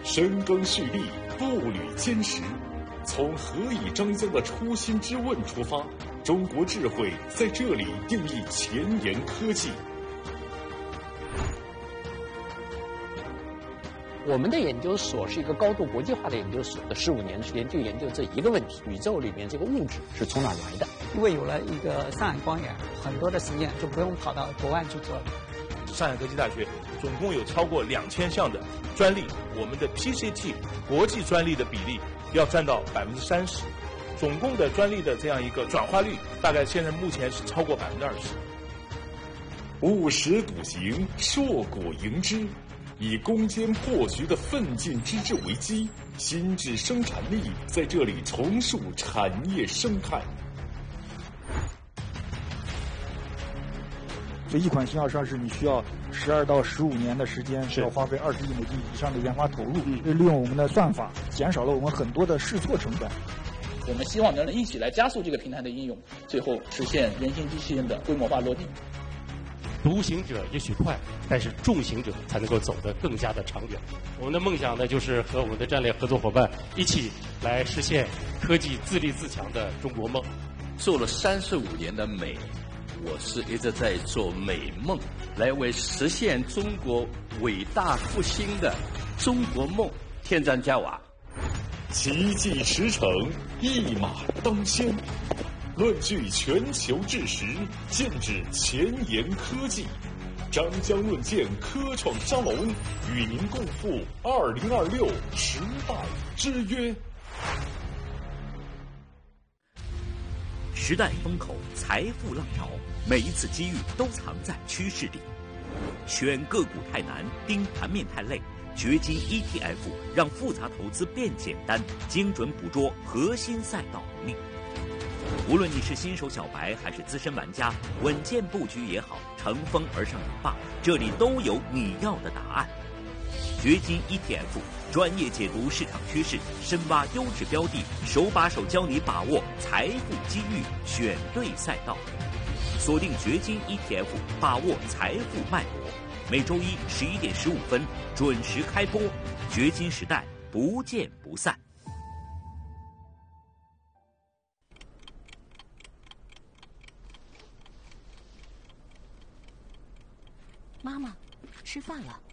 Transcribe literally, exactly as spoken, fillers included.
深耕蓄力，步履坚实，从何以张江的初心之问出发，中国智慧在这里定义前沿科技。 我们的研究所是一个高度国际化的研究所，的十五年时间就研究这一个问题：宇宙里面这个物质是从哪来的？ 因为有了一个上海光源，很多的实验就不用跑到国外去做了。 上海科技大学总共有超过两千项的专利，我们的 P C T 国际专利的比例要占到百分之三十，总共的专利的这样一个转化率，大概现在目前是超过百分之二十。 务实笃行，硕果盈枝。以攻坚破局的奋进之志为基，新质生产力在这里重塑产业生态。 所以一款新药上市，你需要十二到十五年的时间，需要花费二十亿美金以上的研发投入。利用我们的算法，减少了我们很多的试错成本。 我们希望能一起来加速这个平台的应用，最后实现人形机器人的规模化落地。 独行者也许快，但是众行者才能够走得更加的长远。我们的梦想呢，就是和我们的战略合作伙伴一起来实现科技自立自强的中国梦。 做了三十五年的美，我是一直在做美梦，来为实现中国伟大复兴的中国梦添砖加瓦。 奇迹驰骋，一马当先。论据全球智识，剑指前沿科技。张江论剑科创沙龙，与您共赴二零二六时代之约。 时代风口，财富浪潮，每一次机遇都藏在趋势里。选个股太难，盯盘面太累，掘金 E T F 让复杂投资变简单，精准捕捉核心赛道红利。无论你是新手小白还是资深玩家，稳健布局也好，乘风而上也罢，这里都有你要的答案。掘金 E T F 专业解读市场趋势，深挖优质标的，手把手教你把握财富机遇，选对赛道。锁定掘金 E T F， 把握财富脉搏。每周一十一点十五分准时开播，掘金时代不见不散。 妈妈，吃饭了。